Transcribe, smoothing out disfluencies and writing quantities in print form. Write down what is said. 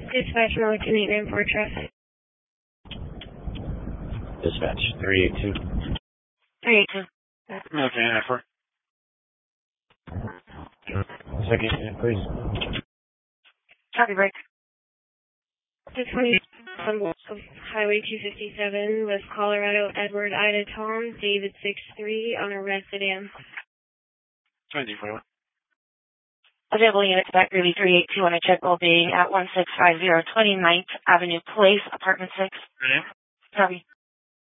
Dispatch Military Maintenance for traffic. Dispatch 382. 382. Military Maintenance for. Second unit, please. Copy break. The 20 on Highway 257, West Colorado, Edward Ida Tom, David 63 on arrest sedan. 2041. Available units back Ruby 382 on a check will be at 1650 29th Avenue Place, Apartment 6. Your name? Copy.